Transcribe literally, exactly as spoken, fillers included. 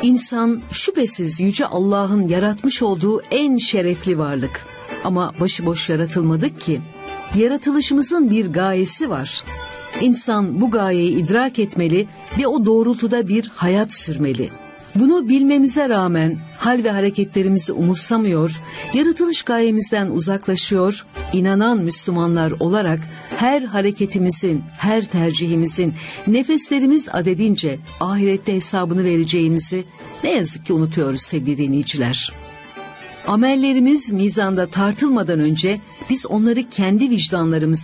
İnsan şüphesiz Yüce Allah'ın yaratmış olduğu en şerefli varlık. Ama başıboş yaratılmadık ki. Yaratılışımızın bir gayesi var. İnsan bu gayeyi idrak etmeli ve o doğrultuda bir hayat sürmeli. Bunu bilmemize rağmen hal ve hareketlerimizi umursamıyor, yaratılış gayemizden uzaklaşıyor, inanan Müslümanlar olarak her hareketimizin, her tercihimizin, nefeslerimiz adedince ahirette hesabını vereceğimizi ne yazık ki unutuyoruz sevgili dinleyiciler. Amellerimiz mizanda tartılmadan önce biz onları kendi vicdanlarımızda